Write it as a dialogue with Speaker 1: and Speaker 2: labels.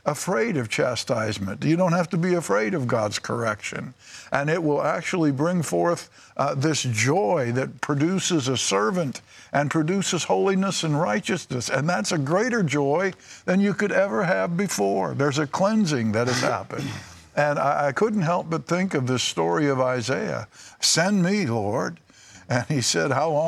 Speaker 1: afraid of chastisement. You don't have to be afraid of God's correction. And it will actually bring forth this joy that produces a servant and produces holiness and righteousness. And that's a greater joy than you could ever have before. There's a cleansing that has happened. And I couldn't help but think of this story of Isaiah. Send me, Lord. And he said, how long?